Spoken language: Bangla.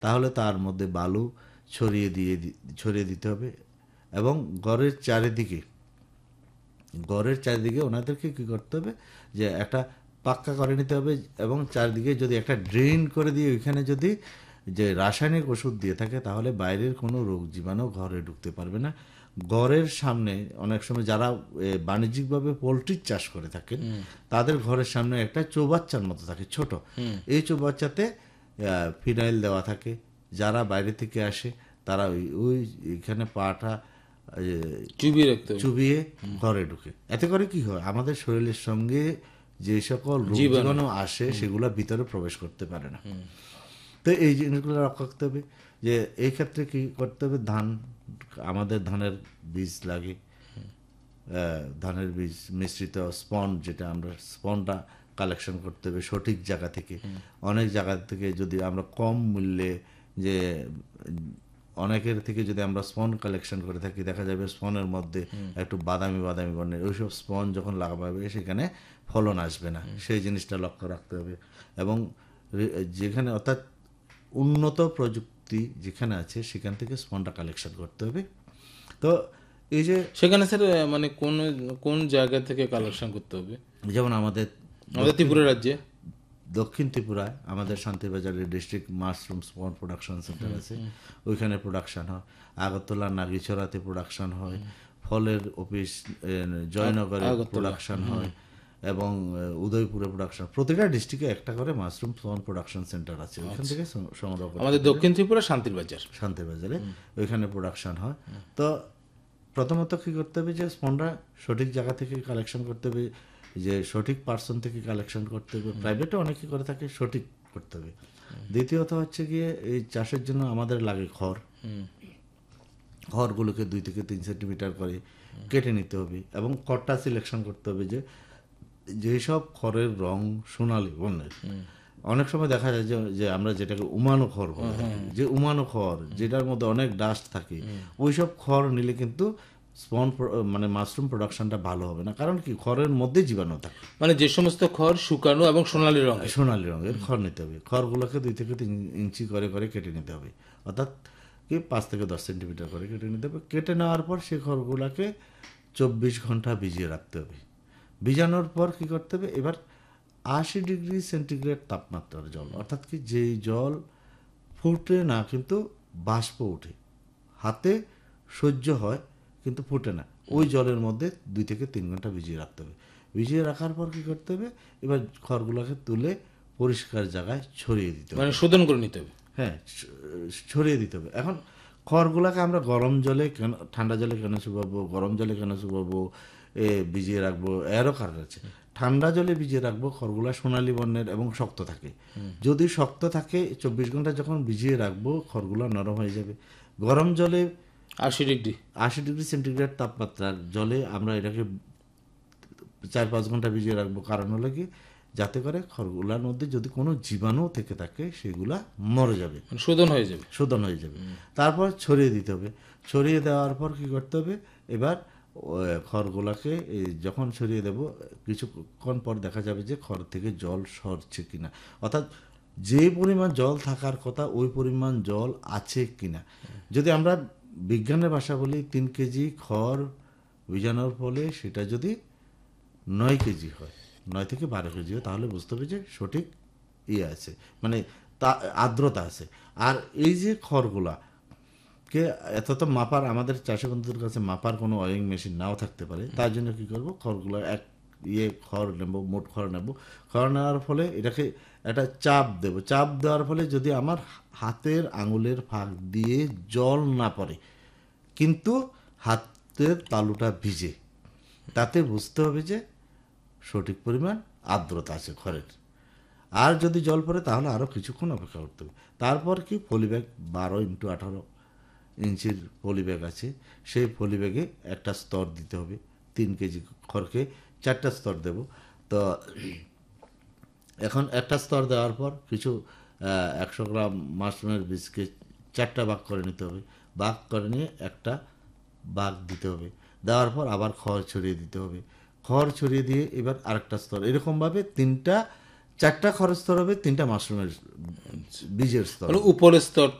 তাহলে তার মধ্যে বালু ছড়িয়ে দিতে হবে এবং ঘরের চারিদিকে ওনাদেরকে কী করতে হবে যে একটা পাক্কা করে নিতে হবে এবং চারিদিকে যদি একটা ড্রেন করে দিয়ে ওইখানে যদি যে রাসায়নিক ওষুধ দিয়ে থাকে তাহলে বাইরের কোনো রোগ জীবাণু ঘরে ঢুকতে পারবে না। ঘরের সামনে অনেক সময় যারা বাণিজ্যিকভাবে পোলট্রির চাষ করে থাকেন তাদের ঘরের সামনে একটা চৌবাচ্চার মতো থাকে ছোট, এই চৌবাচ্চাতে ফিনাইল দেওয়া থাকে। যারা বাইরে থেকে আসে তারা ওইখানে পাটা চুবিয়ে ঘরে ঢুকে। এতে করে কি হয়, আমাদের শরীরের সঙ্গে যে সকল রোগ জীবাণু আসে সেগুলো ভিতরে প্রবেশ করতে পারে না। তো এই জিনিসগুলো রক্ষা করতে হবে। যে এই ক্ষেত্রে কি করতে হবে, আমাদের ধানের বীজ লাগে, ধানের বীজ মিশ্রিত স্পন, যেটা আমরা স্পনটা কালেকশন করতে হবে সঠিক জায়গা থেকে। অনেক জায়গা থেকে যদি আমরা কম মূল্যে, যে অনেকের থেকে যদি আমরা স্পন কালেকশন করে থাকি, দেখা যাবে স্পনের মধ্যে একটু বাদামি বর্ণের, ওইসব স্পন যখন লাগাবে সেখানে ফলন আসবে না। সেই জিনিসটা লক্ষ্য রাখতে হবে। এবং যেখানে অর্থাৎ উন্নত প্রযুক্তি যেখানে আছে সেখান থেকে স্পনটা কালেকশন করতে হবে। তো এই যে সেখানে স্যার মানে কোন জায়গা থেকে কালেকশন করতে হবে? যেমন আমাদের ত্রিপুরা রাজ্যে, দক্ষিণ ত্রিপুরায় আমাদের শান্তিবাজারের ডিস্ট্রিক্ট মাশরুম স্পন প্রোডাকশন সেন্টার আছে, ওইখানে প্রোডাকশন হয়। আগরতলা নাগিছড়াতে প্রোডাকশন হয়, ফলের অফিস জয়নগরে প্রোডাকশন হয় এবং উদয়পুরে প্রোডাকশন। প্রতিটা ডিস্ট্রিক্টে একটা করে মাশরুম স্পন প্রোডাকশন সেন্টার আছে, ওইখান থেকে সংগ্রহ করে। আমাদের দক্ষিণ ত্রিপুরা শান্তিবাজারে ওইখানে প্রোডাকশন হয়। তো প্রথমত কী করতে হবে, যে স্পনটা সঠিক জায়গা থেকে কালেকশন করতে হবে, যে সঠিক পার্সন থেকে কালেকশন করতে হবে। প্রাইভেটে অনেকে করে থাকে, সঠিক করতে হবে। দ্বিতীয়ত হচ্ছে গিয়ে এই চাষের জন্য আমাদের লাগে খড়গুলোকে 2 থেকে 3 সেন্টিমিটার করে কেটে নিতে হবে এবং খড়টা সিলেকশন করতে হবে যে যেসব খড়ের রং সোনালি বর্ণের। অনেক সময় দেখা যায় যে আমরা যেটাকে উমানো খড় বলি, যে উমানো খড় যেটার মধ্যে অনেক ডাস্ট থাকে, ওইসব খড় নিলে কিন্তু স্পন মানে মাশরুম প্রোডাকশনটা ভালো হবে না। কারণ কি, খড়ের মধ্যে জীবাণু থাকে। মানে যে সমস্ত খড় শুকানো এবং সোনালী রঙের খড় নিতে হবে। খড়গুলোকে 2 থেকে 3 ইঞ্চি করে কেটে নিতে হবে, অর্থাৎ কি 5 থেকে 10 সেন্টিমিটার করে কেটে নিতে হবে। কেটে নেওয়ার পর সেই খড়গুলোকে 24 ঘন্টা ভিজিয়ে রাখতে হবে। ভিজানোর পর কি করতে হবে, এবার 80 ডিগ্রি সেন্টিগ্রেড তাপমাত্রার জল, অর্থাৎ কি যেই জল ফুটে না কিন্তু বাষ্প ওঠে, হাতে সহ্য হয় কিন্তু ফুটে না, ওই জলের মধ্যে 2 থেকে 3 ঘন্টা ভিজিয়ে রাখতে হবে। ভিজিয়ে রাখার পর কি করতে হবে, এবার খড়গুলোকে তুলে পরিষ্কার জায়গায় ছড়িয়ে দিতে হবে, মানে শোধন করে নিতে হবে। হ্যাঁ, ছড়িয়ে দিতে হবে। এখন খড়গুলোকে আমরা গরম জলে কেন, ঠান্ডা জলে কেন শুকাবো, গরম জলে কেন শুকাবো, ভিজিয়ে রাখবো, এরও কারণ আছে। ঠান্ডা জলে ভিজিয়ে রাখবো, খড়গুলা সোনালী বর্ণের এবং শক্ত থাকে। যদি শক্ত থাকে 24 ঘন্টা যখন ভিজিয়ে রাখবো খড়গুলো নরম হয়ে যাবে। গরম জলে 80 ডিগ্রি সেন্টিগ্রেড তাপমাত্রার জলে আমরা এটাকে 4-5 ঘন্টা ভিজিয়ে রাখবো। কারণ হলো কি, যাতে করে খড়গুলার মধ্যে যদি কোনো জীবাণু থেকে থাকে সেগুলা মরে যাবে, শোধন হয়ে যাবে। তারপর ছড়িয়ে দিতে হবে। ছড়িয়ে দেওয়ার পর কি করতে হবে, এবার খড়গুলাকে যখন ছড়িয়ে দেব কিছুক্ষণ পর দেখা যাবে যে খড় থেকে জল সরছে কিনা, অর্থাৎ যে পরিমাণ জল থাকার কথা ওই পরিমাণ জল আছে কিনা। যদি আমরা বিজ্ঞানের ভাষা বলি, 3 কেজি খড় ভিজানোর ফলে সেটা যদি 9 কেজি হয়, 9 থেকে 12 কেজি হয়, তাহলে বুঝতে হবে যে সঠিক আছে, মানে আর্দ্রতা আছে। আর এই যে খড়গুলা কে এত তো মাপার, আমাদের চাষি বন্ধুদের কাছে মাপার কোনো ওয়েইং মেশিন নাও থাকতে পারে, তার জন্য কি করব, খড়গুলো খড় নেব, মোট খড় নেব। খড় নেওয়ার ফলে এটাকে একটা চাপ দেব। চাপ দেওয়ার ফলে যদি আমার হাতের আঙুলের ফাঁক দিয়ে জল না পড়ে কিন্তু হাতের তালুটা ভিজে, তাতে বুঝতে হবে যে সঠিক পরিমাণ আর্দ্রতা আছে খড়ের। আর যদি জল পড়ে তাহলে আরও কিছুক্ষণ অপেক্ষা করতে হবে। তারপর কি, পলিব্যাগ 12x18 ইঞ্চির পলিব্যাগ আছে, সেই পলিব্যাগে একটা স্তর দিতে হবে। 3 কেজি খড়কে 4টা স্তর দেব। তো এখন একটা স্তর দেওয়ার পর কিছু 100 গ্রাম মাশরুমের বীজকে 4টা ভাগ করে নিতে হবে। ভাগ করে নিয়ে একটা ভাগ দিতে হবে। দেওয়ার পর আবার খড় ছড়িয়ে দিতে হবে। খড় ছড়িয়ে দিয়ে এবার আরেকটা স্তর, এরকমভাবে 3টা 4টা খড়ের স্তর হবে, 3টা মাশরুমের বীজের স্তর মানে উপরের স্তর